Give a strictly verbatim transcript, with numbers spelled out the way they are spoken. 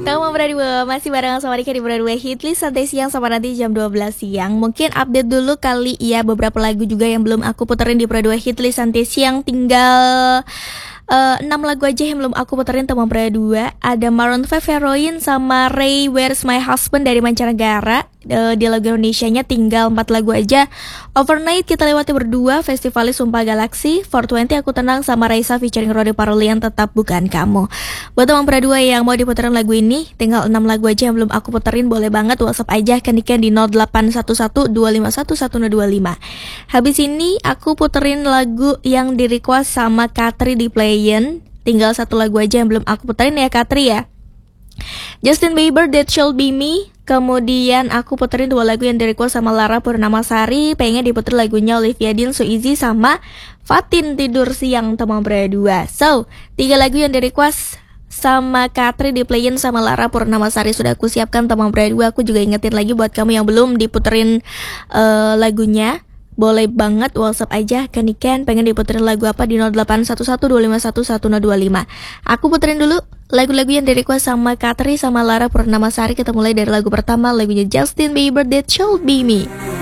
Tama berdua, masih bareng sama Rika di Berdua Hitlist santai siang sama nanti jam dua belas siang. Mungkin update dulu kali ya beberapa lagu juga yang belum aku puterin di Berdua Hitlist santai siang. Tinggal uh, enam lagu aja yang belum aku puterin teman Berdua. Ada Maroon five Heroin sama Ray Where's My Husband dari mancanegara. Uh, di lagu Indonesianya tinggal empat lagu aja. Overnight kita lewati berdua. Festivalis Sumpah Galaksi. four twenty Aku Tenang sama Raisa featuring Rode Parulian Tetap Bukan Kamu. Buat teman Berdua yang mau diputerin lagu ini, tinggal enam lagu aja yang belum aku puterin. Boleh banget WhatsApp aja ke Niken di nol delapan satu satu dua lima satu satu nol dua lima. Habis ini aku puterin lagu yang di request sama Katri di Playen. Tinggal satu lagu aja yang belum aku puterin ya Katri ya. Justin Bieber That Shall Be Me. Kemudian aku puterin dua lagu yang di request sama Lara Purnamasari. Pengen diputer lagunya Olivia Dean, So Easy sama Fatin Tidur Siang teman Berdua. So, tiga lagu yang di request sama Katri di Playen sama Lara Purnamasari sudah aku siapkan teman Berdua. Aku juga ingetin lagi buat kamu yang belum diputerin uh, lagunya, boleh banget WhatsApp aja ke Niken pengen diputerin lagu apa di nol delapan satu satu dua lima satu satu nol dua lima. Aku puterin dulu lagu-lagu yang di request sama Katri sama Lara Purnamasari. Kita mulai dari lagu pertama, lagunya Justin Bieber That Shall Be Me.